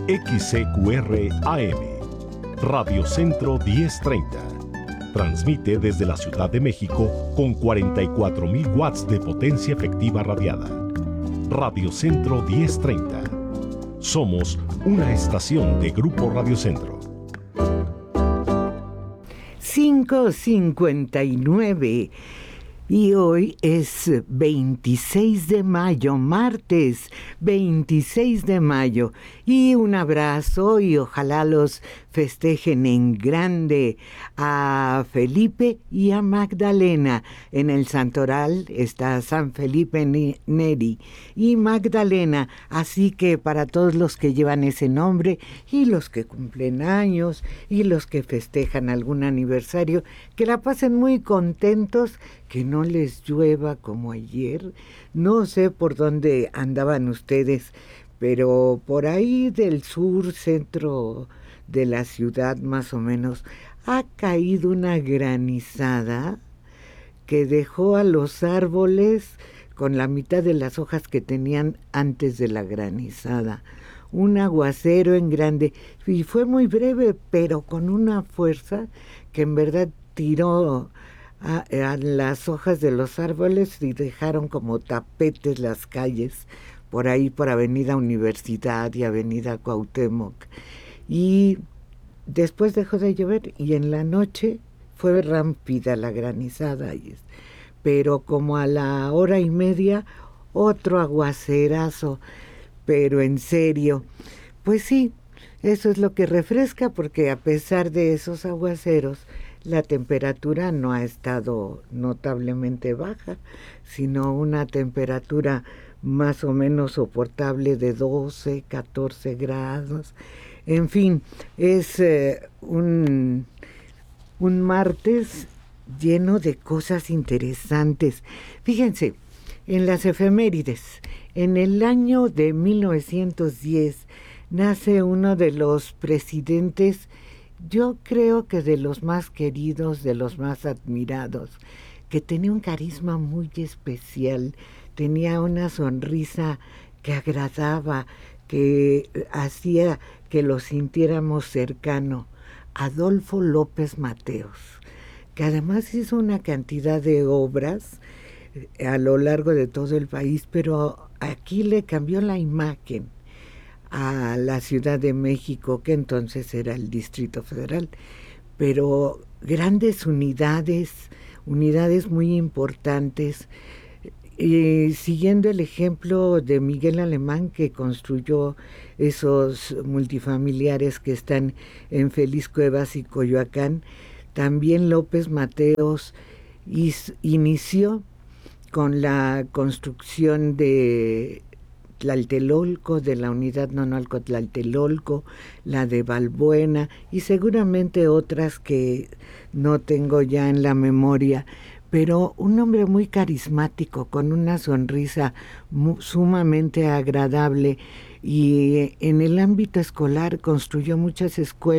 XCQR AM, Radio Centro 1030. Transmite desde la Ciudad de México con 44.000 watts de potencia efectiva radiada. Radio Centro 1030. Somos una estación de Grupo Radio Centro. 5:59. Y hoy es 26 de mayo, martes 26 de mayo. Y un abrazo y ojalá los festejen en grande a Felipe y a Magdalena. En el Santoral está San Felipe Neri y Magdalena. Así que para todos los que llevan ese nombre y los que cumplen años y los que festejan algún aniversario, que la pasen muy contentos, que no les llueva como ayer. No sé por dónde andaban ustedes, pero por ahí del sur, centro de la ciudad más o menos, ha caído una granizada que dejó a los árboles con la mitad de las hojas que tenían antes de la granizada. Un aguacero en grande, y fue muy breve, pero con una fuerza que en verdad tiró a las hojas de los árboles y dejaron como tapetes las calles por ahí, por Avenida Universidad y Avenida Cuauhtémoc. Y después dejó de llover y en la noche fue rápida la granizada, pero como a la hora y media otro aguacerazo, pero en serio. Pues sí, eso es lo que refresca, porque a pesar de esos aguaceros, la temperatura no ha estado notablemente baja, sino una temperatura más o menos soportable de 12, 14 grados. En fin, es un martes lleno de cosas interesantes. Fíjense, en las efemérides, en el año de 1910 nace uno de los presidentes, yo creo que de los más queridos, de los más admirados, que tenía un carisma muy especial, tenía una sonrisa que agradaba, que hacía que lo sintiéramos cercano. Adolfo López Mateos, que además hizo una cantidad de obras a lo largo de todo el país, pero aquí le cambió la imagen a la Ciudad de México, que entonces era el Distrito Federal, pero grandes unidades muy importantes, siguiendo el ejemplo de Miguel Alemán, que construyó esos multifamiliares que están en Félix Cuevas y Coyoacán. También López Mateos inició con la construcción de Tlatelolco, de la unidad Nonalco Tlatelolco, la de Balbuena y seguramente otras que no tengo ya en la memoria, pero un hombre muy carismático, con una sonrisa sumamente agradable, y en el ámbito escolar construyó muchas escuelas